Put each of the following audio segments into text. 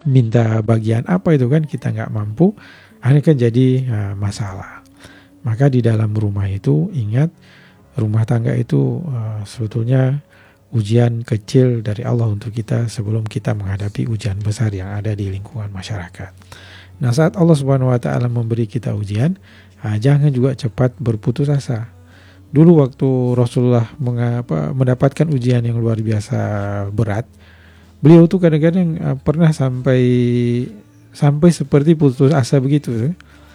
minta bagian apa itu kan kita nggak mampu, akhirnya kan jadi masalah. Maka di dalam rumah itu ingat, rumah tangga itu sebetulnya ujian kecil dari Allah untuk kita sebelum kita menghadapi ujian besar yang ada di lingkungan masyarakat. Nah, saat Allah Subhanahu wa taala memberi kita ujian, jangan juga cepat berputus asa. Dulu waktu Rasulullah mendapatkan ujian yang luar biasa berat, beliau tuh kadang-kadang pernah sampai seperti putus asa begitu.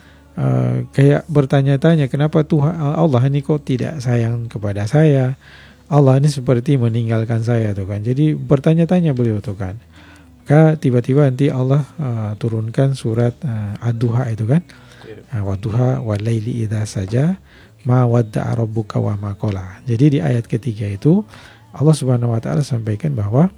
Kayak bertanya-tanya, kenapa Tuhan Allah ini kok tidak sayang kepada saya? Allah ini seperti meninggalkan saya tuh kan. Jadi bertanya-tanya beliau tuh kan. Maka tiba-tiba nanti Allah turunkan surat Ad-Duha itu kan. Wadduha walaili idza saja ma wadda'a rabbuka wa ma qala. Jadi di ayat ketiga itu Allah Subhanahu wa taala sampaikan bahwa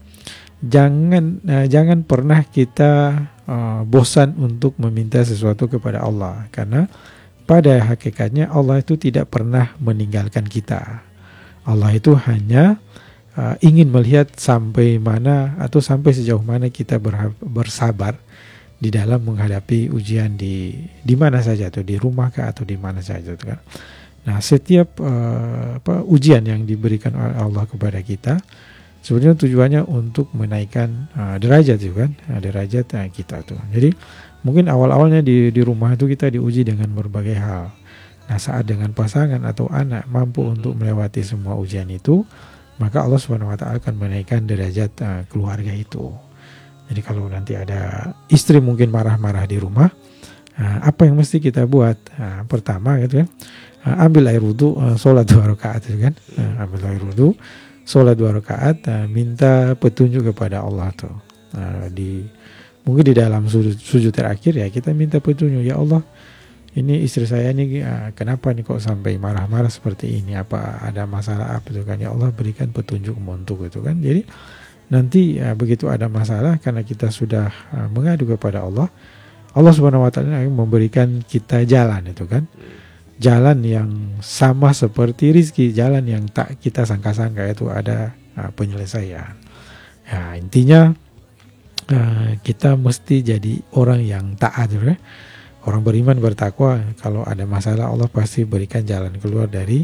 jangan pernah kita bosan untuk meminta sesuatu kepada Allah, karena pada hakikatnya Allah itu tidak pernah meninggalkan kita. Allah itu hanya ingin melihat sampai mana atau sampai sejauh mana kita bersabar di dalam menghadapi ujian di mana saja tuh, di rumah kah atau di mana saja tuh kan. Nah, setiap ujian yang diberikan oleh Allah kepada kita sebenarnya tujuannya untuk menaikkan derajat juga kan, derajat kita tuh. Jadi mungkin awal-awalnya di rumah itu kita diuji dengan berbagai hal. Nah, saat dengan pasangan atau anak mampu untuk melewati semua ujian itu, maka Allah Subhanahu wa taala akan menaikkan derajat keluarga itu. Jadi kalau nanti ada istri mungkin marah-marah di rumah, apa yang mesti kita buat? Pertama gitu kan, ambil air wudu, sholat 2 rakaat gitu kan. Ambil air wudu, sholat 2 rakaat, minta petunjuk kepada Allah tuh. Mungkin di dalam sujud terakhir ya kita minta petunjuk, ya Allah, ini istri saya ini kenapa nih kok sampai marah-marah seperti ini? Apa ada masalah apa itu kan? Ya Allah, berikan petunjuk untuk itu kan. Jadi nanti begitu ada masalah, karena kita sudah mengadu kepada Allah, Allah Subhanahu wa taala akan memberikan kita jalan itu kan. Jalan yang sama seperti rizki, jalan yang tak kita sangka-sangka itu ada penyelesaian. Ya, intinya kita mesti jadi orang yang taat ya. Orang beriman bertakwa, kalau ada masalah Allah pasti berikan jalan keluar dari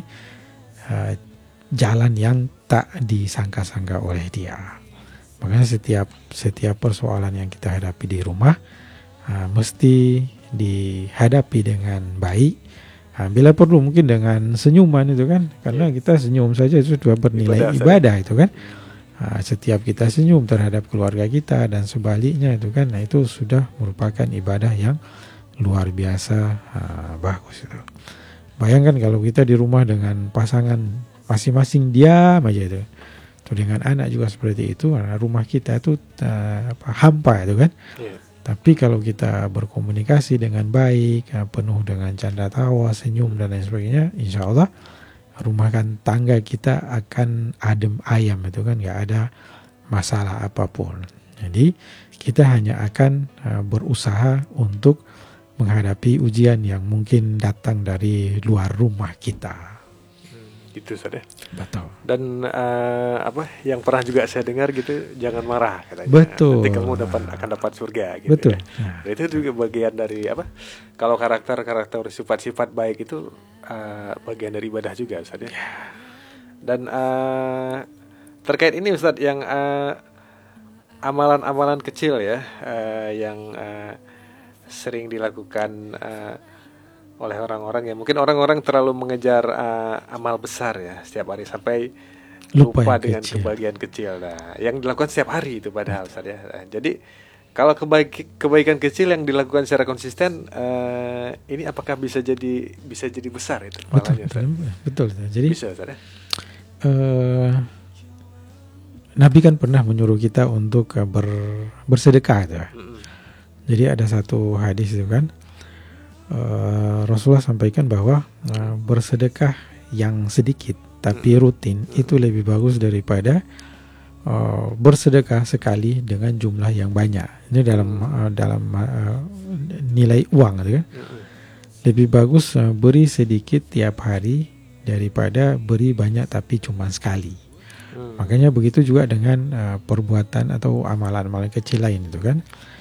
jalan yang tak disangka-sangka oleh Dia. Makanya setiap persoalan yang kita hadapi di rumah mesti dihadapi dengan baik. Bila perlu mungkin dengan senyuman itu kan, karena kita senyum saja itu sudah bernilai ibadah itu kan. Setiap kita senyum terhadap keluarga kita dan sebaliknya itu kan, nah itu sudah merupakan ibadah yang luar biasa bagus itu. Bayangkan kalau kita di rumah dengan pasangan masing-masing diam aja itu. Atau dengan anak juga seperti itu, rumah kita itu hampa itu kan. Tapi kalau kita berkomunikasi dengan baik, penuh dengan canda tawa, senyum dan lain sebagainya, insya Allah rumah tangga kita akan adem ayam itu kan, nggak ada masalah apapun. Jadi kita hanya akan berusaha untuk menghadapi ujian yang mungkin datang dari luar rumah kita. Gitu saja. Betul. Dan yang pernah juga saya dengar gitu, jangan marah katanya. Betul. Nanti kamu akan dapat surga gitu. Betul. Ya. Nah, itu juga bagian dari kalau karakter sifat-sifat baik itu bagian dari ibadah juga Ustaz ya. Dan terkait ini Ustaz, yang amalan-amalan kecil ya yang sering dilakukan oleh orang-orang ya, mungkin orang-orang terlalu mengejar amal besar ya setiap hari sampai lupa dengan kebahagiaan kecil. Nah, yang dilakukan setiap hari itu padahal Ustaz ya. Nah, jadi kalau kebaikan kecil yang dilakukan secara konsisten, ini apakah bisa jadi besar itu? Betul. Jadi bisa Ustaz ya. Nabi kan pernah menyuruh kita untuk bersedekah itu. Jadi ada satu hadis itu kan, Rasulullah sampaikan bahwa bersedekah yang sedikit tapi rutin itu lebih bagus daripada bersedekah sekali dengan jumlah yang banyak. Ini dalam nilai uang gitu kan. Lebih bagus beri sedikit tiap hari daripada beri banyak tapi cuma sekali. Makanya begitu juga dengan perbuatan atau amalan-amalan kecil lain itu kan.